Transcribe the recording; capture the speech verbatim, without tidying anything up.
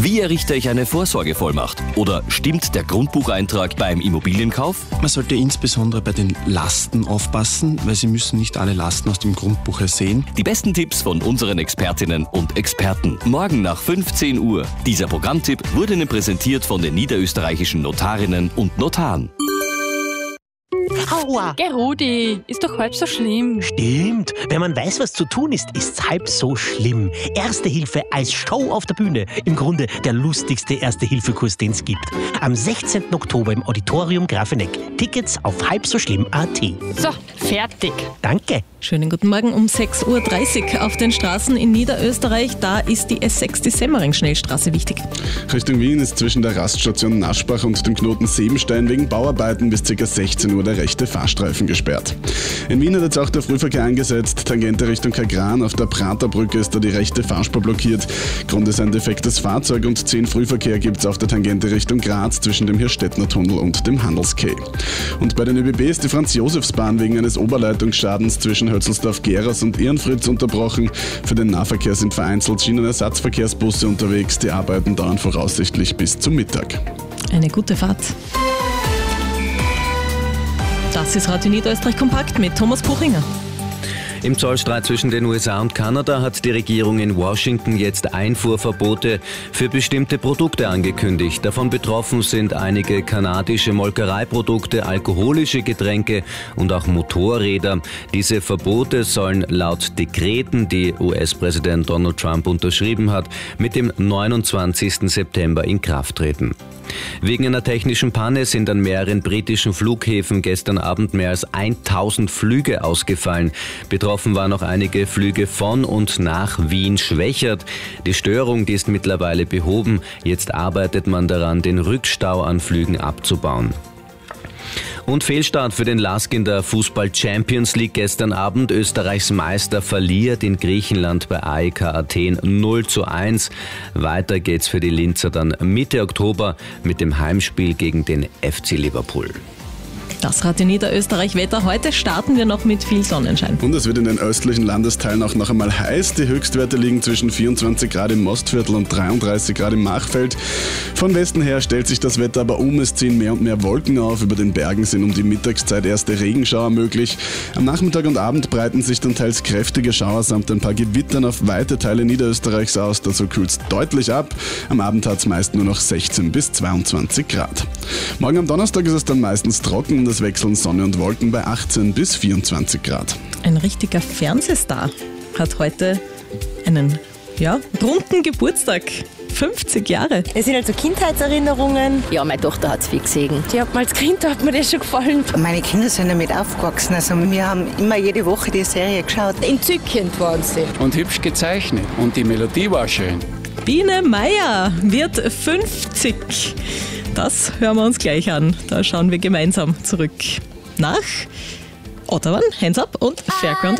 Wie errichte ich eine Vorsorgevollmacht? Oder stimmt der Grundbucheintrag beim Immobilienkauf? Man sollte insbesondere bei den Lasten aufpassen, weil Sie müssen nicht alle Lasten aus dem Grundbuch ersehen. Die besten Tipps von unseren Expertinnen und Experten. Morgen nach fünfzehn Uhr. Dieser Programmtipp wurde Ihnen präsentiert von den niederösterreichischen Notarinnen und Notaren. Aua! Geh, Rudi, ist doch halb so schlimm. Stimmt, wenn man weiß, was zu tun ist, ist's halb so schlimm. Erste Hilfe als Show auf der Bühne. Im Grunde der lustigste Erste-Hilfe-Kurs, den es gibt. Am sechzehnten Oktober im Auditorium Grafeneck. Tickets auf halbsoschlimm.at. So, fertig. Danke. Schönen guten Morgen um sechs Uhr dreißig auf den Straßen in Niederösterreich. Da ist die S sechs, die Semmering-Schnellstraße wichtig. Richtung Wien ist zwischen der Raststation Naschbach und dem Knoten Sebenstein wegen Bauarbeiten bis ca. sechzehn Uhr der rechte Fahrstreifen gesperrt. In Wien hat jetzt auch der Frühverkehr eingesetzt. Tangente Richtung Kagran. Auf der Praterbrücke ist da die rechte Fahrspur blockiert. Grund ist ein defektes Fahrzeug und zehn Frühverkehr gibt es auf der Tangente Richtung Graz zwischen dem Hirstettner-Tunnel und dem Handelsquai. Und bei den ÖBB ist die Franz-Josefs-Bahn wegen eines Oberleitungsschadens zwischen Hölzelsdorf-Geras und Ehrenfritz unterbrochen. Für den Nahverkehr sind vereinzelt Schienenersatzverkehrsbusse unterwegs. Die Arbeiten dauern voraussichtlich bis zum Mittag. Eine gute Fahrt. Das ist Radio Niederösterreich kompakt mit Thomas Buchinger. Im Zollstreit zwischen den U S A und Kanada hat die Regierung in Washington jetzt Einfuhrverbote für bestimmte Produkte angekündigt. Davon betroffen sind einige kanadische Molkereiprodukte, alkoholische Getränke und auch Motorräder. Diese Verbote sollen laut Dekreten, die U S-Präsident Donald Trump unterschrieben hat, mit dem neunundzwanzigsten September in Kraft treten. Wegen einer technischen Panne sind an mehreren britischen Flughäfen gestern Abend mehr als tausend Flüge ausgefallen. Betroffen waren noch einige Flüge von und nach Wien-Schwächert. Die Störung, die ist mittlerweile behoben. Jetzt arbeitet man daran, den Rückstau an Flügen abzubauen. Und Fehlstart für den Lask in der Fußball-Champions League gestern Abend. Österreichs Meister verliert in Griechenland bei A E K Athen null zu eins. Weiter geht's für die Linzer dann Mitte Oktober mit dem Heimspiel gegen den F C Liverpool. Das Radio Niederösterreich Wetter. Heute starten wir noch mit viel Sonnenschein. Und es wird in den östlichen Landesteilen auch noch einmal heiß. Die Höchstwerte liegen zwischen vierundzwanzig Grad im Mostviertel und dreiunddreißig Grad im Machfeld. Von Westen her stellt sich das Wetter aber um. Es ziehen mehr und mehr Wolken auf. Über den Bergen sind um die Mittagszeit erste Regenschauer möglich. Am Nachmittag und Abend breiten sich dann teils kräftige Schauer samt ein paar Gewittern auf weite Teile Niederösterreichs aus. Dazu kühlt es deutlich ab. Am Abend hat es meist nur noch sechzehn bis zweiundzwanzig Grad. Morgen am Donnerstag ist es dann meistens trocken. Es wechseln Sonne und Wolken bei achtzehn bis vierundzwanzig Grad. Ein richtiger Fernsehstar hat heute einen ja, runden Geburtstag. fünfzig Jahre. Es sind also Kindheitserinnerungen. Ja, meine Tochter hat es viel gesehen. Die hat mir als Kind hat mir das schon gefallen. Meine Kinder sind damit aufgewachsen. Also wir haben immer jede Woche die Serie geschaut. Entzückend waren sie. Und hübsch gezeichnet. Und die Melodie war schön. Biene Meier wird fünfzig. Das hören wir uns gleich an. Da schauen wir gemeinsam zurück nach Ottawa, Hands Up und Fairground.